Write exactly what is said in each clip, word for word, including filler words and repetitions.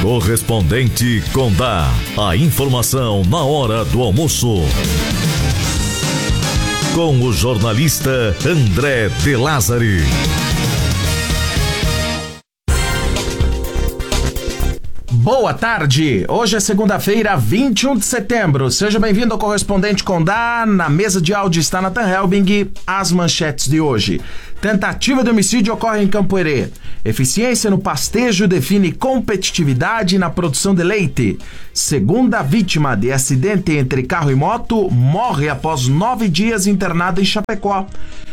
Correspondente Condá. A informação na hora do almoço. Com o jornalista André de Lázari. Boa tarde, hoje é segunda-feira, vinte e um de setembro. Seja bem-vindo ao Correspondente Condá. Na mesa de áudio está Nathan Helbing. As manchetes de hoje. Tentativa de homicídio ocorre em Campo Herê. Eficiência no pastejo define competitividade na produção de leite. Segunda vítima de acidente entre carro e moto morre após nove dias internado em Chapecó.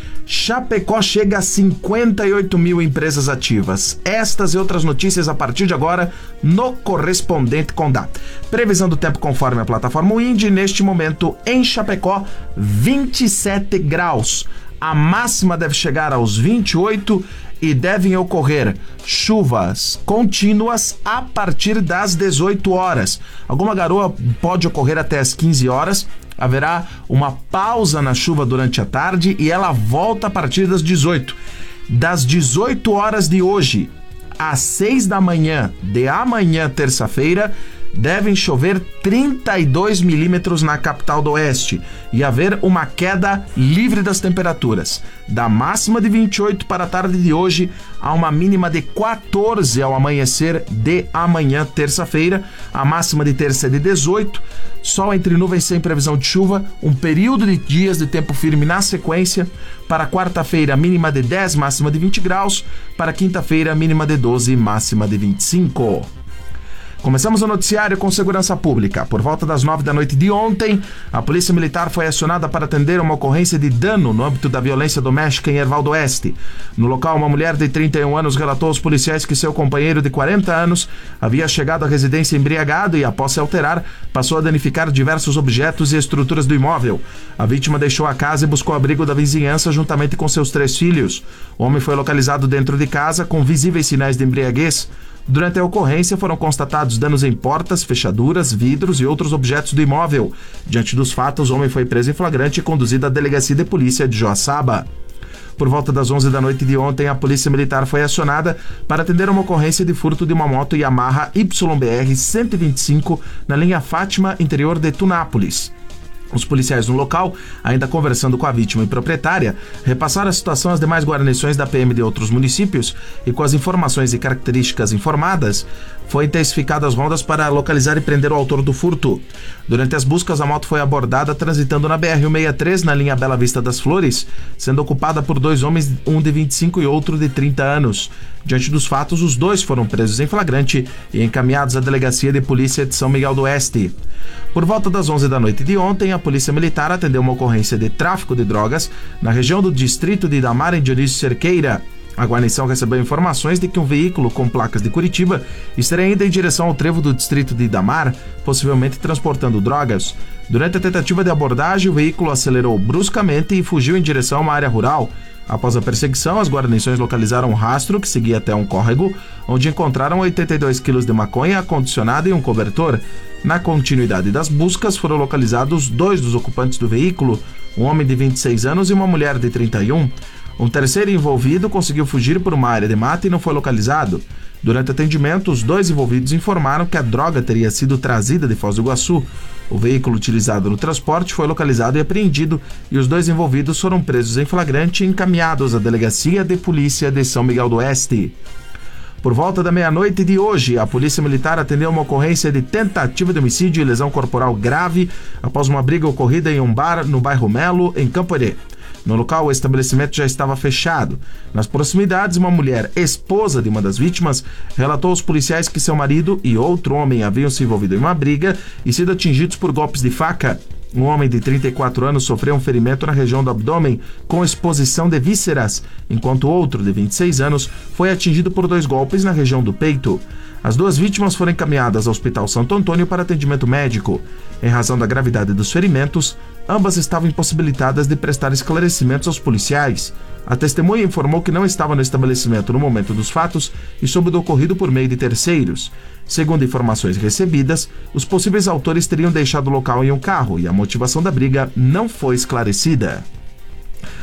Chapecó chega a cinquenta e oito mil empresas ativas. Estas e outras notícias a partir de agora no Correspondente Condá. Previsão do tempo conforme a plataforma Wind. Neste momento em Chapecó, vinte e sete graus. A máxima deve chegar aos vinte e oito e devem ocorrer chuvas contínuas a partir das dezoito horas. Alguma garoa pode ocorrer até as quinze horas. Haverá uma pausa na chuva durante a tarde e ela volta a partir das dezoito. Das dezoito horas de hoje às seis da manhã de amanhã, terça-feira, devem chover trinta e dois milímetros na capital do Oeste e haver uma queda livre das temperaturas. Da máxima de vinte e oito para a tarde de hoje a uma mínima de quatorze ao amanhecer de amanhã, terça-feira. A máxima de terça é de dezoito. Sol entre nuvens sem previsão de chuva. Um período de dias de tempo firme na sequência. Para quarta-feira, mínima de dez, máxima de vinte graus. Para quinta-feira, mínima de doze, máxima de vinte e cinco. Começamos o noticiário com segurança pública. Por volta das nove da noite de ontem, a Polícia Militar foi acionada para atender uma ocorrência de dano no âmbito da violência doméstica em Herval do Oeste. No local, uma mulher de trinta e um anos relatou aos policiais que seu companheiro de quarenta anos havia chegado à residência embriagado e, após se alterar, passou a danificar diversos objetos e estruturas do imóvel. A vítima deixou a casa e buscou abrigo da vizinhança juntamente com seus três filhos. O homem foi localizado dentro de casa com visíveis sinais de embriaguez. Durante a ocorrência foram constatados danos em portas, fechaduras, vidros e outros objetos do imóvel. Diante dos fatos, o homem foi preso em flagrante e conduzido à delegacia de polícia de Joaçaba. Por volta das onze da noite de ontem, a Polícia Militar foi acionada para atender uma ocorrência de furto de uma moto Yamaha Y B R cento e vinte e cinco na linha Fátima, interior de Tunápolis. Os policiais no local, ainda conversando com a vítima e proprietária, repassaram a situação às demais guarnições da P M de outros municípios e, com as informações e características informadas, foi intensificado as rondas para localizar e prender o autor do furto. Durante as buscas, a moto foi abordada transitando na B R cento e sessenta e três, na linha Bela Vista das Flores, sendo ocupada por dois homens, um de vinte e cinco e outro de trinta anos. Diante dos fatos, os dois foram presos em flagrante e encaminhados à Delegacia de Polícia de São Miguel do Oeste. Por volta das onze da noite de ontem, a Polícia Militar atendeu uma ocorrência de tráfico de drogas na região do distrito de Idamar, em Dionísio Cerqueira. A guarnição recebeu informações de que um veículo com placas de Curitiba estaria indo em direção ao trevo do distrito de Idamar, possivelmente transportando drogas. Durante a tentativa de abordagem, o veículo acelerou bruscamente e fugiu em direção a uma área rural. Após a perseguição, as guarnições localizaram um rastro que seguia até um córrego, onde encontraram oitenta e dois quilos de maconha acondicionada e um cobertor. Na continuidade das buscas, foram localizados dois dos ocupantes do veículo, um homem de vinte e seis anos e uma mulher de trinta e um. Um terceiro envolvido conseguiu fugir por uma área de mata e não foi localizado. Durante atendimento, os dois envolvidos informaram que a droga teria sido trazida de Foz do Iguaçu. O veículo utilizado no transporte foi localizado e apreendido e os dois envolvidos foram presos em flagrante e encaminhados à Delegacia de Polícia de São Miguel do Oeste. Por volta da meia-noite de hoje, a Polícia Militar atendeu uma ocorrência de tentativa de homicídio e lesão corporal grave após uma briga ocorrida em um bar no bairro Melo, em Campo Herê. No local, o estabelecimento já estava fechado. Nas proximidades, uma mulher, esposa de uma das vítimas, relatou aos policiais que seu marido e outro homem haviam se envolvido em uma briga e sido atingidos por golpes de faca. Um homem de trinta e quatro anos sofreu um ferimento na região do abdômen com exposição de vísceras, enquanto outro, de vinte e seis anos, foi atingido por dois golpes na região do peito. As duas vítimas foram encaminhadas ao Hospital Santo Antônio para atendimento médico. Em razão da gravidade dos ferimentos, ambas estavam impossibilitadas de prestar esclarecimentos aos policiais. A testemunha informou que não estava no estabelecimento no momento dos fatos e soube do ocorrido por meio de terceiros. Segundo informações recebidas, os possíveis autores teriam deixado o local em um carro e a motivação da briga não foi esclarecida.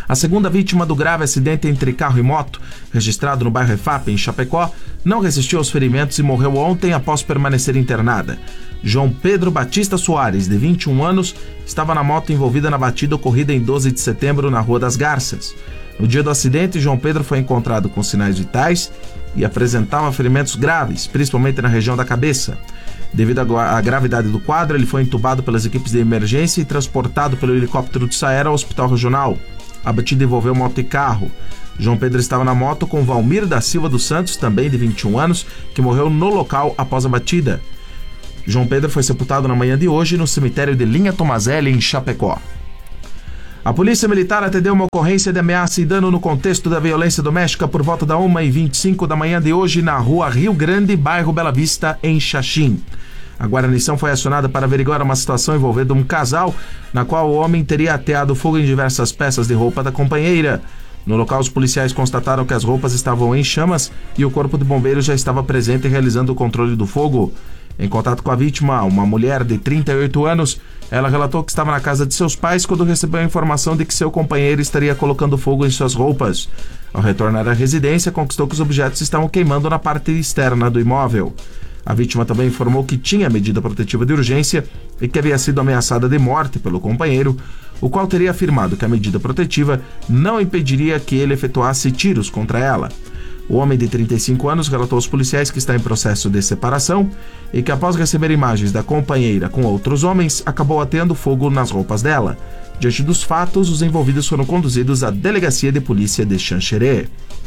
A segunda vítima do grave acidente entre carro e moto, registrado no bairro Efap, em Chapecó, não resistiu aos ferimentos e morreu ontem após permanecer internada. João Pedro Batista Soares, de vinte e um anos, estava na moto envolvida na batida ocorrida em doze de setembro na Rua das Garças. No dia do acidente, João Pedro foi encontrado com sinais vitais e apresentava ferimentos graves, principalmente na região da cabeça. Devido à gravidade do quadro, ele foi entubado pelas equipes de emergência e transportado pelo helicóptero do Saera ao Hospital Regional. A batida envolveu moto e carro. João Pedro estava na moto com Valmir da Silva dos Santos, também de vinte e um anos, que morreu no local após a batida. João Pedro foi sepultado na manhã de hoje no cemitério de Linha Tomazelli, em Chapecó. A Polícia Militar atendeu uma ocorrência de ameaça e dano no contexto da violência doméstica por volta da uma e vinte e cinco da manhã de hoje na Rua Rio Grande, bairro Bela Vista, em Xaxim. A guarnição foi acionada para averiguar uma situação envolvendo um casal, na qual o homem teria ateado fogo em diversas peças de roupa da companheira. No local, os policiais constataram que as roupas estavam em chamas e o corpo de bombeiros já estava presente realizando o controle do fogo. Em contato com a vítima, uma mulher de trinta e oito anos, ela relatou que estava na casa de seus pais quando recebeu a informação de que seu companheiro estaria colocando fogo em suas roupas. Ao retornar à residência, constatou que os objetos estavam queimando na parte externa do imóvel. A vítima também informou que tinha medida protetiva de urgência e que havia sido ameaçada de morte pelo companheiro, o qual teria afirmado que a medida protetiva não impediria que ele efetuasse tiros contra ela. O homem de trinta e cinco anos relatou aos policiais que está em processo de separação e que, após receber imagens da companheira com outros homens, acabou ateando fogo nas roupas dela. Diante dos fatos, os envolvidos foram conduzidos à Delegacia de Polícia de Xanxerê.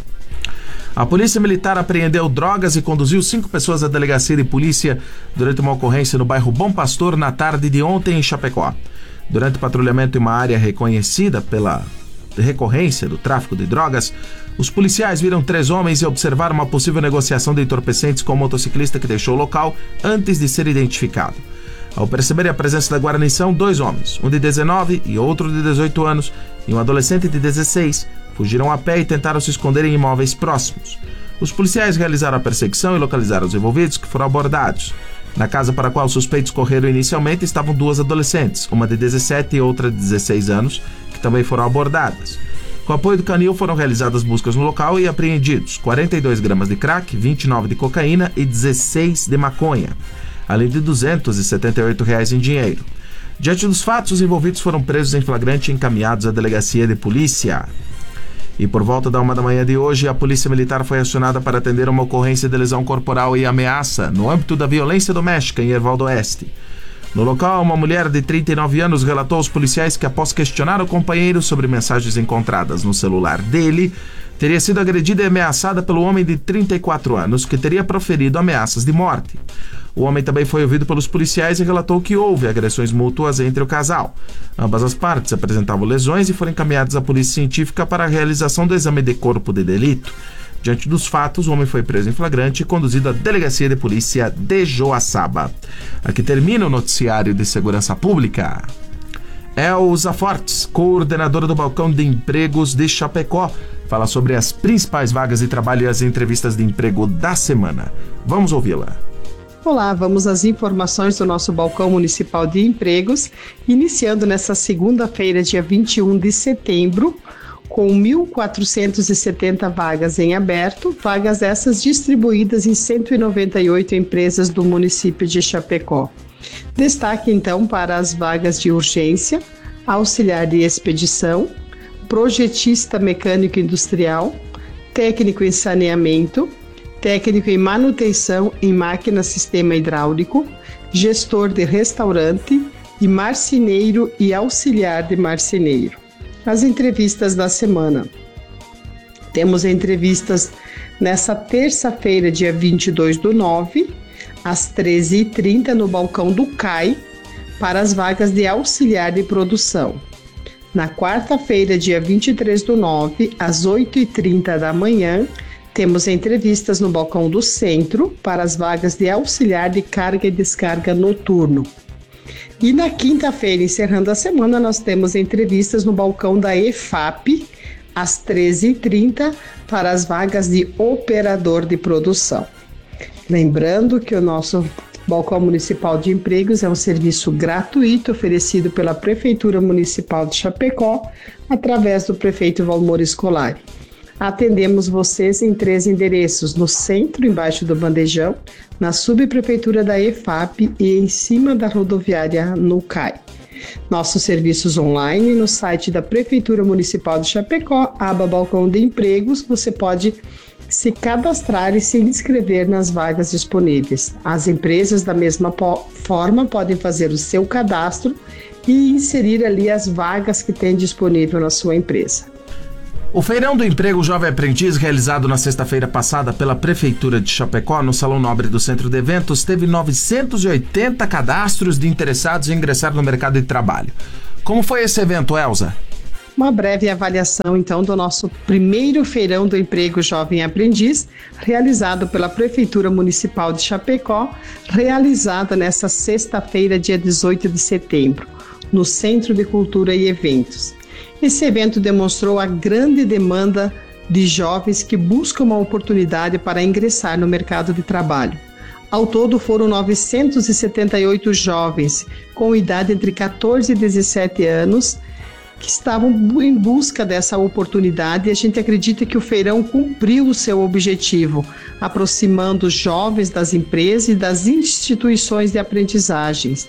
A Polícia Militar apreendeu drogas e conduziu cinco pessoas à Delegacia de Polícia durante uma ocorrência no bairro Bom Pastor na tarde de ontem em Chapecó. Durante o patrulhamento em uma área reconhecida pela recorrência do tráfico de drogas, os policiais viram três homens e observaram uma possível negociação de entorpecentes com o motociclista que deixou o local antes de ser identificado. Ao perceberem a presença da guarnição, dois homens, um de dezenove e outro de dezoito anos, e um adolescente de dezesseis, fugiram a pé e tentaram se esconder em imóveis próximos. Os policiais realizaram a perseguição e localizaram os envolvidos, que foram abordados. Na casa para a qual os suspeitos correram inicialmente estavam duas adolescentes, uma de dezessete e outra de dezesseis anos, que também foram abordadas. Com o apoio do canil foram realizadas buscas no local e apreendidos quarenta e dois gramas de crack, vinte e nove de cocaína e dezesseis de maconha, além de duzentos e setenta e oito reais em dinheiro. Diante dos fatos, os envolvidos foram presos em flagrante e encaminhados à Delegacia de Polícia. E por volta da uma da manhã de hoje, a Polícia Militar foi acionada para atender uma ocorrência de lesão corporal e ameaça no âmbito da violência doméstica em Erval do Oeste. No local, uma mulher de trinta e nove anos relatou aos policiais que, após questionar o companheiro sobre mensagens encontradas no celular dele, teria sido agredida e ameaçada pelo homem de trinta e quatro anos, que teria proferido ameaças de morte. O homem também foi ouvido pelos policiais e relatou que houve agressões mútuas entre o casal. Ambas as partes apresentavam lesões e foram encaminhadas à polícia científica para a realização do exame de corpo de delito. Diante dos fatos, o homem foi preso em flagrante e conduzido à Delegacia de Polícia de Joaçaba. Aqui termina o noticiário de Segurança Pública. Elza Fortes, coordenadora do Balcão de Empregos de Chapecó, fala sobre as principais vagas de trabalho e as entrevistas de emprego da semana. Vamos ouvi-la. Olá, vamos às informações do nosso Balcão Municipal de Empregos, iniciando nesta segunda-feira, dia vinte e um de setembro, com mil quatrocentas e setenta vagas em aberto, vagas essas distribuídas em cento e noventa e oito empresas do município de Chapecó. Destaque então para as vagas de urgência, auxiliar de expedição, projetista mecânico industrial, técnico em saneamento, técnico em manutenção em máquina sistema hidráulico, gestor de restaurante e marceneiro e auxiliar de marceneiro. As entrevistas da semana. Temos entrevistas nessa terça-feira, dia vinte e dois do nove, às treze e trinta, no balcão do C A I, para as vagas de auxiliar de produção. Na quarta-feira, dia vinte e três do nove, às oito e trinta da manhã, temos entrevistas no balcão do centro para as vagas de auxiliar de carga e descarga noturno. E na quinta-feira, encerrando a semana, nós temos entrevistas no balcão da EFAP, às treze e trinta, para as vagas de operador de produção. Lembrando que o nosso Balcão Municipal de Empregos é um serviço gratuito oferecido pela Prefeitura Municipal de Chapecó, através do prefeito Valmor Scolari. Atendemos vocês em três endereços: no centro, embaixo do bandejão, na subprefeitura da E F A P e em cima da rodoviária no C A I. Nossos serviços online no site da Prefeitura Municipal de Chapecó, aba Balcão de Empregos, você pode se cadastrar e se inscrever nas vagas disponíveis. As empresas, da mesma forma, podem fazer o seu cadastro e inserir ali as vagas que tem disponível na sua empresa. O Feirão do Emprego Jovem Aprendiz, realizado na sexta-feira passada pela Prefeitura de Chapecó, no Salão Nobre do Centro de Eventos, teve novecentos e oitenta cadastros de interessados em ingressar no mercado de trabalho. Como foi esse evento, Elza? Uma breve avaliação, então, do nosso primeiro Feirão do Emprego Jovem Aprendiz, realizado pela Prefeitura Municipal de Chapecó, realizada nesta sexta-feira, dia dezoito de setembro, no Centro de Cultura e Eventos. Esse evento demonstrou a grande demanda de jovens que buscam uma oportunidade para ingressar no mercado de trabalho. Ao todo, foram novecentos e setenta e oito jovens com idade entre catorze e dezessete anos que estavam em busca dessa oportunidade, e a gente acredita que o feirão cumpriu o seu objetivo, aproximando os jovens das empresas e das instituições de aprendizagens,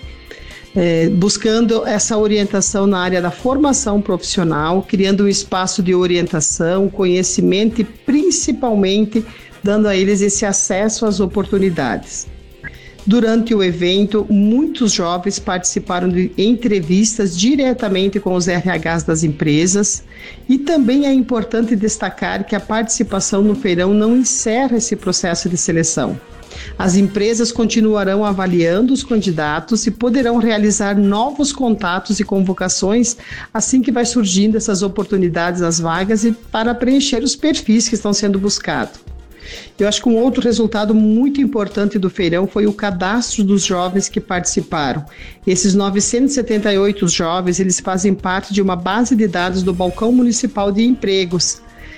é, buscando essa orientação na área da formação profissional, criando um espaço de orientação, conhecimento e principalmente dando a eles esse acesso às oportunidades. Durante o evento, muitos jovens participaram de entrevistas diretamente com os R Hs das empresas, e também é importante destacar que a participação no feirão não encerra esse processo de seleção. As empresas continuarão avaliando os candidatos e poderão realizar novos contatos e convocações assim que vai surgindo essas oportunidades nas vagas e para preencher os perfis que estão sendo buscados. Eu acho que um outro resultado muito importante do feirão foi o cadastro dos jovens que participaram. Esses novecentos e setenta e oito jovens, eles fazem parte de uma base de dados do Balcão Municipal de Empregos,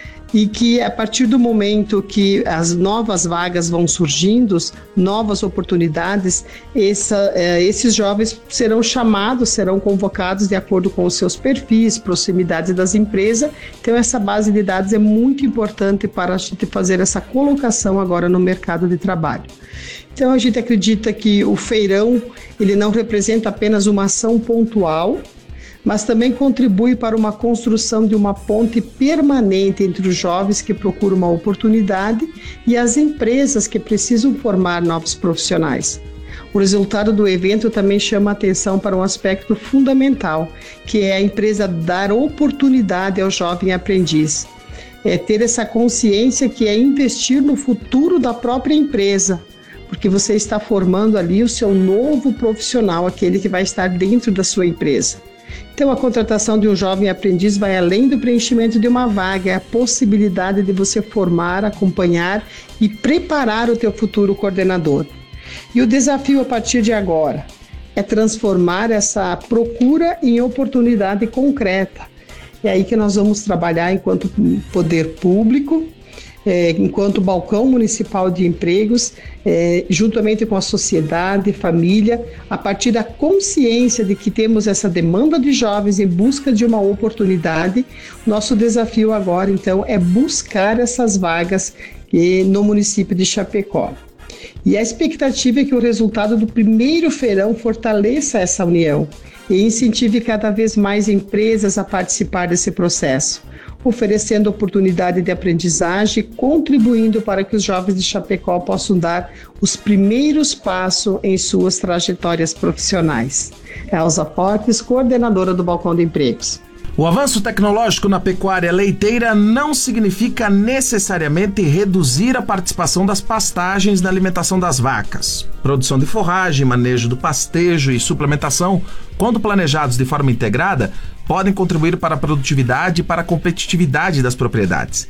e que a partir do momento que as novas vagas vão surgindo, novas oportunidades, essa, eh, esses jovens serão chamados, serão convocados de acordo com os seus perfis, proximidade das empresas. Então essa base de dados é muito importante para a gente fazer essa colocação agora no mercado de trabalho. Então a gente acredita que o feirão, ele não representa apenas uma ação pontual, mas também contribui para uma construção de uma ponte permanente entre os jovens que procuram uma oportunidade e as empresas que precisam formar novos profissionais. O resultado do evento também chama a atenção para um aspecto fundamental, que é a empresa dar oportunidade ao jovem aprendiz. É ter essa consciência que é investir no futuro da própria empresa, porque você está formando ali o seu novo profissional, aquele que vai estar dentro da sua empresa. Então, a contratação de um jovem aprendiz vai além do preenchimento de uma vaga, é a possibilidade de você formar, acompanhar e preparar o teu futuro coordenador. E o desafio a partir de agora é transformar essa procura em oportunidade concreta. É aí que nós vamos trabalhar enquanto poder público, É, enquanto Balcão Municipal de Empregos, é, juntamente com a sociedade, família, a partir da consciência de que temos essa demanda de jovens em busca de uma oportunidade. Nosso desafio agora, então, é buscar essas vagas eh, no município de Chapecó. E a expectativa é que o resultado do primeiro feirão fortaleça essa união e incentive cada vez mais empresas a participar desse processo, oferecendo oportunidade de aprendizagem, contribuindo para que os jovens de Chapecó possam dar os primeiros passos em suas trajetórias profissionais. Elza Fortes, coordenadora do Balcão de Empregos. O avanço tecnológico na pecuária leiteira não significa necessariamente reduzir a participação das pastagens na alimentação das vacas. Produção de forragem, manejo do pastejo e suplementação, quando planejados de forma integrada, podem contribuir para a produtividade e para a competitividade das propriedades.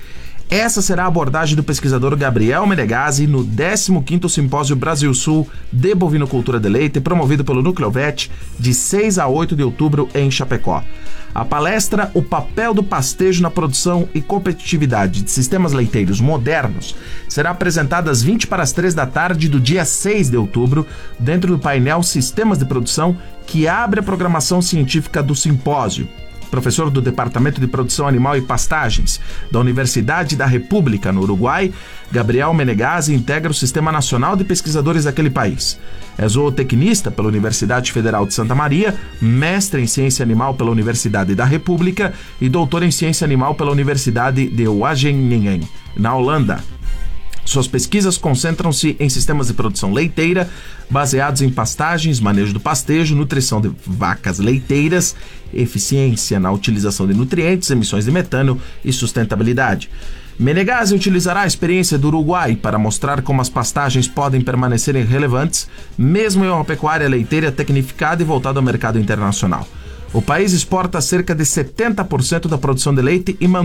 Essa será a abordagem do pesquisador Gabriel Menegazzi no décimo quinto Simpósio Brasil-Sul de Bovinocultura de Leite, promovido pelo Nucleovet, de seis a oito de outubro em Chapecó. A palestra O Papel do Pastejo na Produção e Competitividade de Sistemas Leiteiros Modernos será apresentada às vinte para as três da tarde do dia seis de outubro, dentro do painel Sistemas de Produção, que abre a programação científica do simpósio. Professor do Departamento de Produção Animal e Pastagens da Universidade da República, no Uruguai, Gabriel Menegazzi integra o Sistema Nacional de Pesquisadores daquele país. É zootecnista pela Universidade Federal de Santa Maria, mestre em Ciência Animal pela Universidade da República e doutor em Ciência Animal pela Universidade de Wageningen, na Holanda. Suas pesquisas concentram-se em sistemas de produção leiteira, baseados em pastagens, manejo do pastejo, nutrição de vacas leiteiras, eficiência na utilização de nutrientes, emissões de metano e sustentabilidade. Menegazzi utilizará a experiência do Uruguai para mostrar como as pastagens podem permanecer relevantes, mesmo em uma pecuária leiteira tecnificada e voltada ao mercado internacional. O país exporta cerca de setenta por cento da produção de leite e mantém